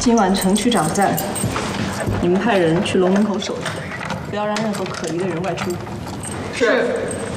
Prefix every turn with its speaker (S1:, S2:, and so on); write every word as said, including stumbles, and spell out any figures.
S1: 今晚城区长在，你们派人去龙门口守着，不要让任何可疑的人外出。
S2: 是。